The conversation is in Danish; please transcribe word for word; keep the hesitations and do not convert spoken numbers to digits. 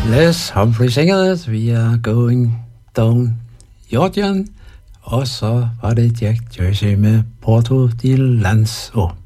Les Humphrey Singers, vi er going down Jordan, og så var det Jack Jersey med Porto de Lanzo.